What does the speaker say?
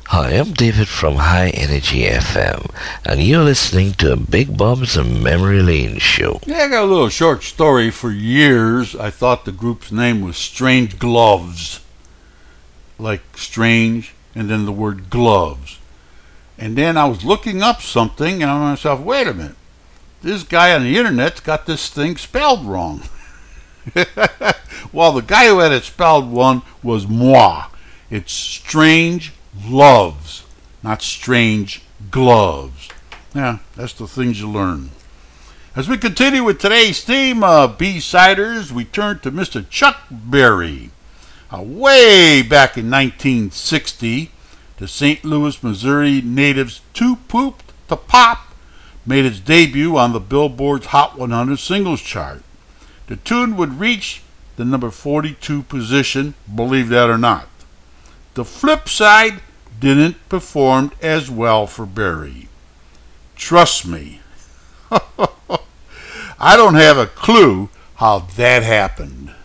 Hi, I'm David from High Energy FM, and you're listening to a Big Bob's Memory Lane show. Yeah, I got a little short story. For years, I thought the group's name was Strange Gloves. Like strange, and then the word gloves. And then I was looking up something, and I thought to myself, wait a minute. This guy on the internet's got this thing spelled wrong. Well, the guy who had it spelled wrong was moi. It's Strange Loves, not Strange Gloves. Yeah, that's the things you learn. As we continue with today's theme, B-Siders, we turn to Mr. Chuck Berry. Way back in 1960, the St. Louis, Missouri native's Too Pooped to Pop made its debut on the Billboard's Hot 100 singles chart. The tune would reach the number 42 position, believe that or not. The flip side didn't perform as well for Berry. Trust me, I don't have a clue how that happened.